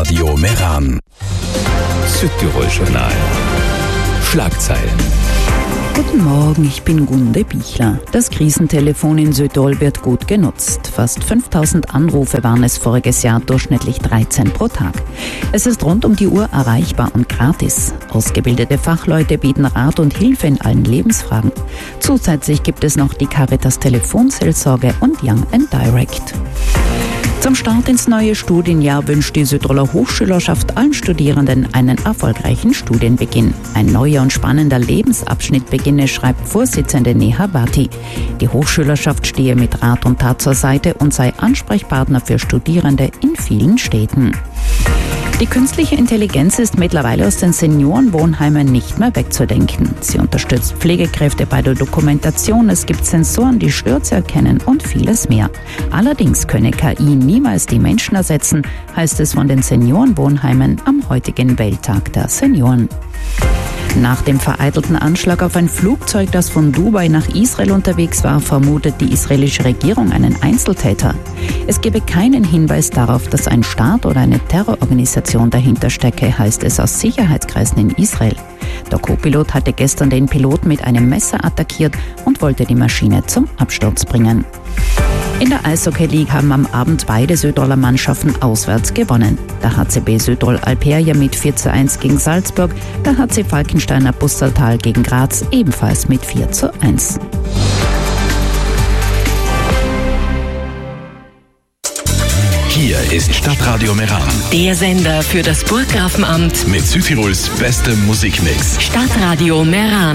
Stadtradio Meran. Südtirol Journal. Schlagzeilen. Guten Morgen, ich bin Gunde Bichler. Das Krisentelefon in Südtirol wird gut genutzt. Fast 5000 Anrufe waren es voriges Jahr, durchschnittlich 13 pro Tag. Es ist rund um die Uhr erreichbar und gratis. Ausgebildete Fachleute bieten Rat und Hilfe in allen Lebensfragen. Zusätzlich gibt es noch die Caritas Telefonseelsorge und Young and Direct. Zum Start ins neue Studienjahr wünscht die Südtiroler Hochschülerschaft allen Studierenden einen erfolgreichen Studienbeginn. Ein neuer und spannender Lebensabschnitt beginne, schreibt Vorsitzende Neha Bhatti. Die Hochschülerschaft stehe mit Rat und Tat zur Seite und sei Ansprechpartner für Studierende in vielen Städten. Die künstliche Intelligenz ist mittlerweile aus den Seniorenwohnheimen nicht mehr wegzudenken. Sie unterstützt Pflegekräfte bei der Dokumentation, es gibt Sensoren, die Stürze erkennen und vieles mehr. Allerdings könne KI niemals die Menschen ersetzen, heißt es von den Seniorenwohnheimen am heutigen Welttag der Senioren. Nach dem vereitelten Anschlag auf ein Flugzeug, das von Dubai nach Israel unterwegs war, vermutet die israelische Regierung einen Einzeltäter. Es gebe keinen Hinweis darauf, dass ein Staat oder eine Terrororganisation dahinter stecke, heißt es aus Sicherheitskreisen in Israel. Der Co-Pilot hatte gestern den Piloten mit einem Messer attackiert und wollte die Maschine zum Absturz bringen. In der Eishockey League haben am Abend beide Südtiroler Mannschaften auswärts gewonnen. Der HCB Südtirol Alperia mit 4:1 gegen Salzburg, der HC Falkensteiner Bustaltal gegen Graz ebenfalls mit 4:1. Hier ist Stadtradio Meran. Der Sender für das Burggrafenamt Mit Südtirols bestem Musikmix. Stadtradio Meran.